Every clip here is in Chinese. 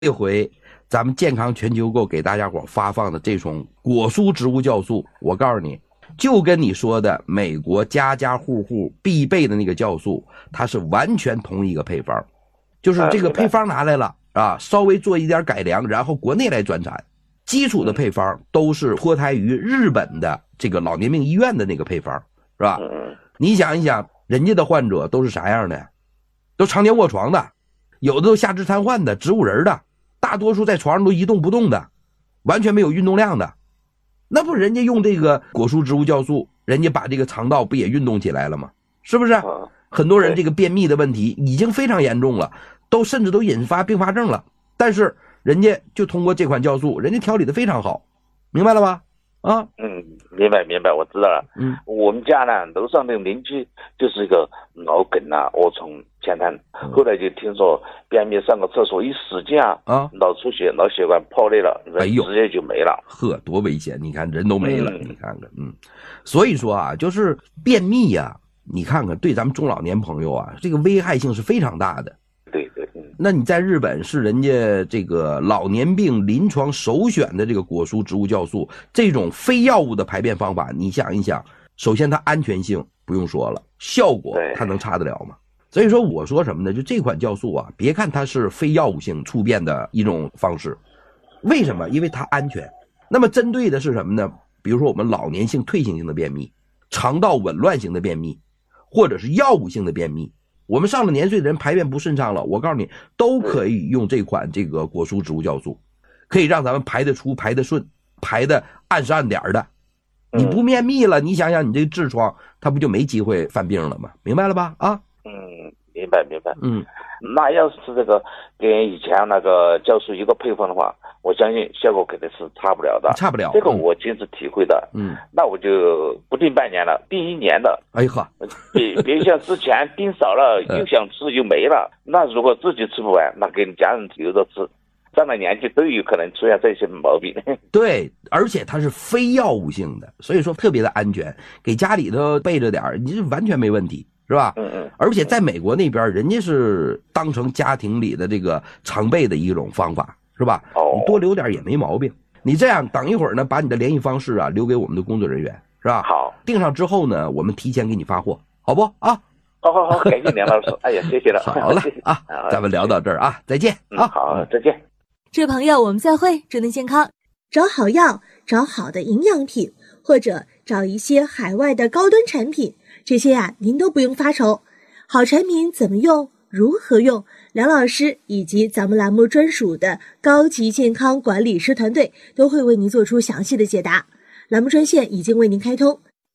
这回咱们健康全球购给大家伙发放的这种果蔬植物酵素，我告诉你，就跟你说的美国家家户户必备的那个酵素，它是完全同一个配方，就是这个配方拿来了啊，稍微做一点改良，然后国内来转产。基础的配方都是脱胎于日本的这个老年病医院的那个配方，是吧？你想一想，人家的患者都是啥样的呀？都常年卧床的，有的都下肢瘫痪的，植物人的，大多数在床上都一动不动的，完全没有运动量的。那不人家用这个果蔬植物酵素，人家把这个肠道不也运动起来了吗？是不是？很多人这个便秘的问题已经非常严重了，甚至都引发并发症了，但是人家就通过这款酵素，人家调理的非常好，明白了吧？啊， 明白，我知道了。我们家呢，楼上的邻居就是一个脑梗啊，卧床偏瘫，后来就听说便秘上个厕所一使劲脑出血，脑血管破裂了，人直接就没了。 呵，多危险！你看人都没了，你看看，所以说啊，就是便秘啊，你看看对咱们中老年朋友啊，这个危害性是非常大的。 对， 那你在日本是人家这个老年病临床首选的这个果蔬植物酵素，这种非药物的排便方法，你想一想，首先它安全性不用说了，效果它能差得了吗？所以说我说什么呢？就这款酵素啊，别看它是非药物性促便的一种方式，为什么？因为它安全。那么针对的是什么呢？比如说我们老年性退行性的便秘，肠道紊乱型的便秘，或者是药物性的便秘，我们上了年岁的人排便不顺畅了，我告诉你都可以用这款这个果蔬植物酵素，可以让咱们排得出、排得顺、排得按时按点的。你不便秘了，你想想你这个痔疮它不就没机会犯病了吗？明白了吧？啊， 明白。那要是这个跟以前那个酵素一个配方的话，我相信效果肯定是差不了的，这个我亲自体会的。那我就不定半年了，定1年的。 哎呵， 别像之前定少了，又想吃又没了。那如果自己吃不完，那给你家人留着吃，上了年纪都有可能出现这些毛病。 对，而且它是非药物性的，所以说特别的安全，给家里头备着点，你这完全没问题。是吧？而且在美国那边，人家是当成家庭里的这个常备的一种方法，是吧？你多留点也没毛病。你这样等一会儿呢，把你的联系方式啊留给我们的工作人员，是吧？ 好， 订上之后呢，我们提前给你发货，好不啊？ 好，感谢梁老师。哎呀，谢谢了。 好了啊，咱们聊到这儿啊，再见啊。 好，再见。 这位朋友，我们再会，祝您健康。 找好药，找好的营养品，或者找一些海外的高端产品。这些您都不用发愁，好产品怎么用，如何用，梁老师以及咱们栏目专属的高级健康管理师团队都会为您做出详细的解答。栏目专线已经为您开通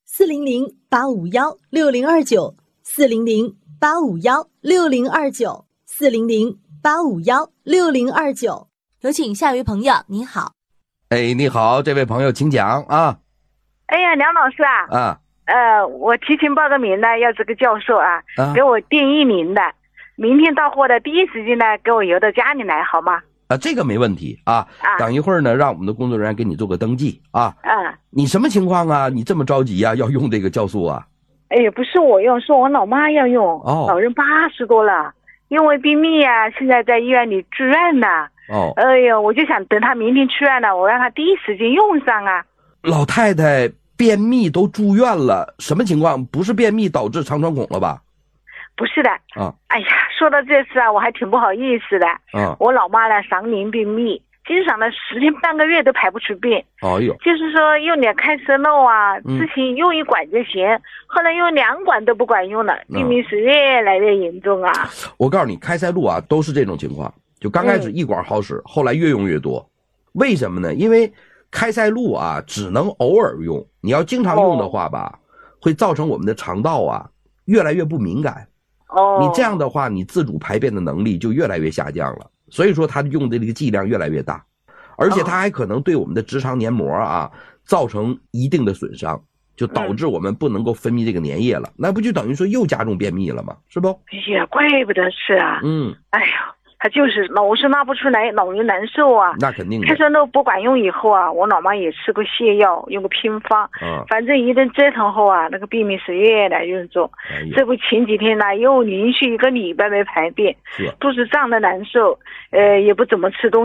，400-851-6029，400-851-6029，400-851-6029。有请下一位朋友，您好。 哎，你好，这位朋友请讲啊。 哎呀，梁老师啊。我提前报个名呢，要这个教授给我订1名的，明天到货的第一时间呢，给我邮到家里来，好吗？ 这个没问题啊。等一会儿呢，让我们的工作人员给你做个登记啊。你什么情况啊？你这么着急啊？要用这个酵素啊？ 哎呀，不是我用，是我老妈要用。老人80多了，因为便秘现在在医院里住院呢。哎呀，我就想等她明天出院了，我让她第一时间用上啊。 老太太便秘都住院了，什么情况？不是便秘导致肠穿孔了吧？ 不是的。哎呀，说到这次我还挺不好意思的。我老妈呢常年便秘，经常的10天半个月都排不出便。就是说用点开塞露之前用1管就行，后来用2管都不管用了，便秘是越来越严重啊。 我告诉你，开塞露都是这种情况，就刚开始1管好使，后来越用越多。为什么呢？因为开塞露只能偶尔用，你要经常用的话吧，会造成我们的肠道越来越不敏感。你这样的话，你自主排便的能力就越来越下降了。所以说它用的这个剂量越来越大，而且它还可能对我们的直肠黏膜造成一定的损伤，就导致我们不能够分泌这个粘液了。那不就等于说又加重便秘了吗？是不？ 哎呀，怪不得是啊。 哎呀， 他就是老是拉不出来，老是难受啊。 那肯定的。 开酸露不管用以后啊，我老妈也吃过泻药，用个偏方，反正一顿折腾后啊，那个便秘是越来越重。这不前几天呢，又连续1个礼拜没排便，肚子胀的难受，也不怎么吃东西。